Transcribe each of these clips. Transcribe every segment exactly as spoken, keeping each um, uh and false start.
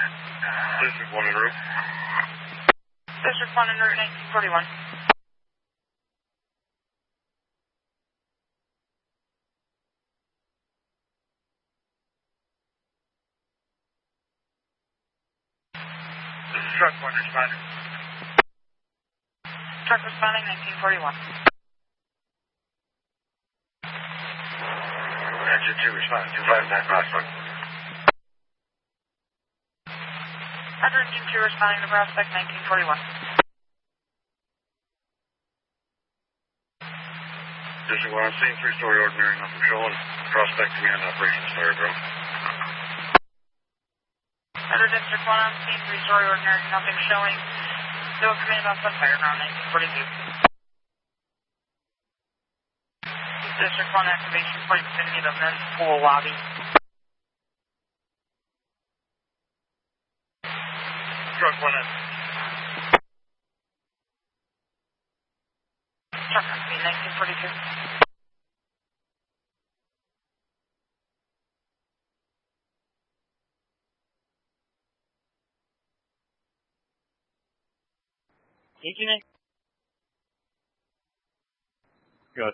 District one en route. District one en route, nineteen forty-one. This is truck one responding. Truck responding, nineteen forty-one. Engine two responding, two five nine Prospect. Under engine two responding to Prospect, nineteen forty-one. District one on scene, three-story ordinary, nothing showing. Prospect command operations fire drill. Under District one on scene, three-story ordinary, nothing showing. No command off the fire ground, nineteen forty-two. District one activation point vicinity of the men's pool lobby. Truck one in. Truck on scene, nineteen forty-two. Agent? Good.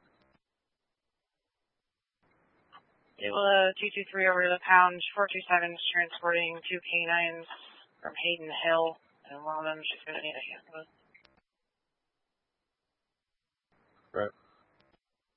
Able two two three over to the pound, four two seven is transporting two canines from Hayden Hill, and one of them she's going to need a handler. Right.